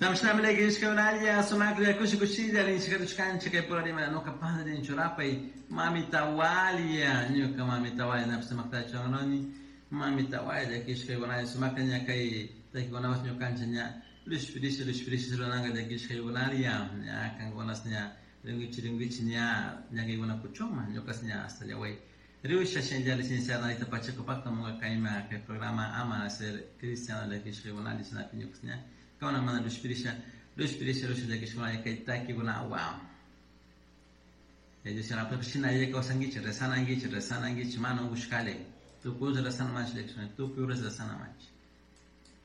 Namshnam legish kaunaya sumakria kushikushida linshikarushkancha que por arriba no capaz de enchurapa y mami tawalia nyuka mami tawalia napsamakta changnoni mami tawalia de kish kaunaya sumakanya kai de konawas nyukancha nya lushpirish lonanga de kish kaunalia nya kangonasnya ringichi nya kai gona kuchoma nyukasnya hasta ya wey Riusha shenja licenciada na Itapacheco Pacto Munga Kaima que programa ama ser cristiano de kish kaunalia na pinyuksnya Kauna mana luspirisha de kishuna ya kaitaki guna wow. Jadi sana apa sih naya kau sanggit resana anggi mano buskale. Tu kuz resana manch lekshuna tu pure resana manch.